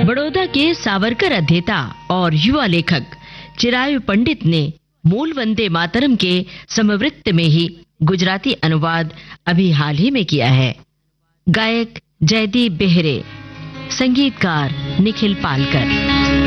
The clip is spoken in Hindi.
बड़ौदा के सावरकर अध्येता और युवा लेखक चिरायु पंडित ने मूल वंदे मातरम के समवृत्त में ही गुजराती अनुवाद अभी हाल ही में किया है। गायक जयदीप बेहरे, संगीतकार निखिल पालकर।